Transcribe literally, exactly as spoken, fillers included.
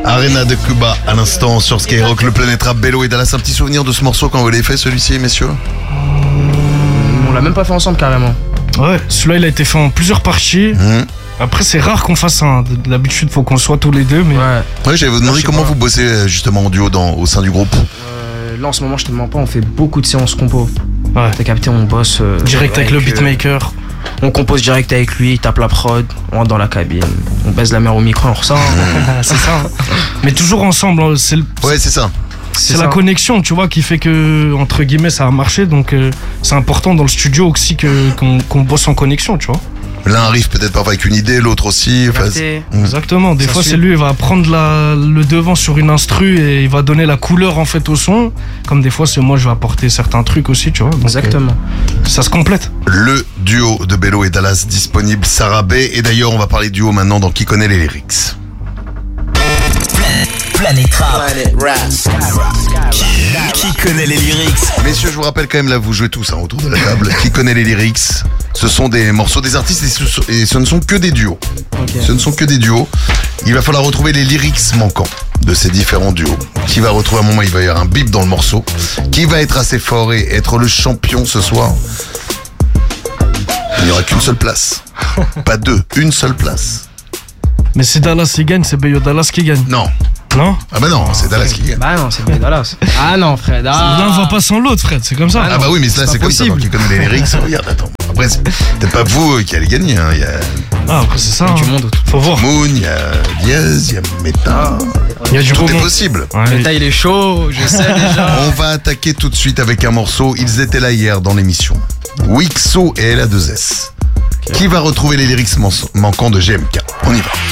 Arena de Cuba à l'instant sur Skyrock, le Planète Rap. Bello et Dallas, un petit souvenir de ce morceau quand vous l'avez fait, celui-ci, messieurs? On l'a même pas fait ensemble carrément. Ouais, celui-là il a été fait en plusieurs parties. Mmh. Après c'est rare qu'on fasse un. D'habitude faut qu'on soit tous les deux, mais. Ouais, ouais j'allais vous demander comment pas. Vous bossez justement en duo dans, au sein du groupe. euh, Là en ce moment je te mens pas, on fait beaucoup de séances compo. Ouais. T'as capté, on bosse. Euh, direct avec, avec le beatmaker. Euh, on compose direct avec lui, il tape la prod, on rentre dans la cabine, on baise la mère au micro, on ressort. C'est ça. Mais toujours ensemble, c'est le... Ouais, c'est ça. C'est, c'est la connexion, tu vois, qui fait que, entre guillemets, ça a marché. Donc, euh, c'est important dans le studio aussi que, qu'on, qu'on bosse en connexion, tu vois. L'un arrive peut-être parfois avec une idée, l'autre aussi. Enfin, exactement. Des ça fois, suit. C'est lui, il va prendre la, le devant sur une instru et il va donner la couleur, en fait, au son. Comme des fois, c'est moi, je vais apporter certains trucs aussi, tu vois. Donc, exactement. Euh, ça se complète. Le duo de Bello et Dallas disponible, Sarah B. Et d'ailleurs, on va parler duo maintenant dans Qui connaît les lyrics. Planète Rap. Planète Rap. Qui, qui connaît les lyrics? Messieurs, je vous rappelle quand même, là, vous jouez tous hein, autour de la table. Qui connaît les lyrics? Ce sont des morceaux des artistes et ce, et ce ne sont que des duos. Okay. Ce ne sont que des duos. Il va falloir retrouver les lyrics manquants de ces différents duos. Qui va retrouver un moment, il va y avoir un bip dans le morceau. Qui va être assez fort et être le champion ce soir? Il n'y aura qu'une seule place. Pas deux, une seule place. Mais si Dallas qui gagne, c'est Bello Dallas qui gagne. Non. Non? Ah bah non, c'est Dallas qui gagne. Bah non, c'est Bello Dallas. Ah non, Fred. Ah. L'un ne va pas sans l'autre, Fred, c'est comme ça. Ah, ah bah oui, mais là c'est, c'est comme ça. Qui connaît les lyrics, regarde, attends. Après, c'est peut-être pas vous qui allez gagner. Hein. Il y a... Ah, après, c'est ça. Il y a hein. du monde. Faut voir. Moon, il y a Diaz, il y a Meta. Il y a du Tout est monde. possible. Ouais. Meta, il est chaud, je sais déjà. On va attaquer tout de suite avec un morceau. Ils étaient là hier dans l'émission. Wixo et L A deux S. Okay. Qui va retrouver les lyrics man- manquants de G M K? On y va.